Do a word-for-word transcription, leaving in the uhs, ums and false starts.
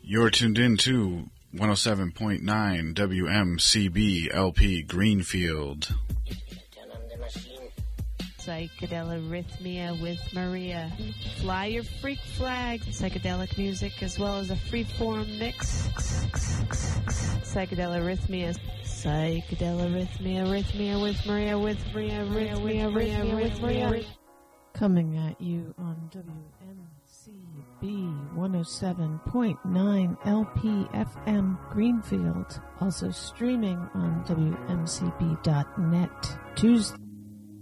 You're tuned in to one oh seven point nine W M C B L P Greenfield. Psychedelarrhythmia with Maria. Fly your freak flag. Psychedelic music as well as a free-form mix. Psychedelarrhythmia. Psychedelarrhythmia, Rhythmia with Maria, with Maria, Rhythmia, Rhythmia with Maria. Coming at you on W M C B one oh seven point nine L P F M Greenfield. Also streaming on W M C B dot net. Tuesday.